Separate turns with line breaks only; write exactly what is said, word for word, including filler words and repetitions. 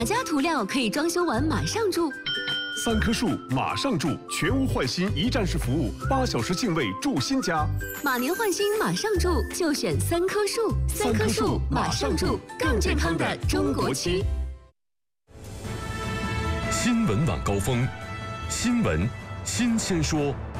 哪家涂料可以装修完马上住？
三棵树马上住，全屋换新一站式服务，八小时净位住新家。
马年换新马上住，就选三棵树。三棵树马上住，更健康的中国区。
新闻晚高峰，新闻新鲜说。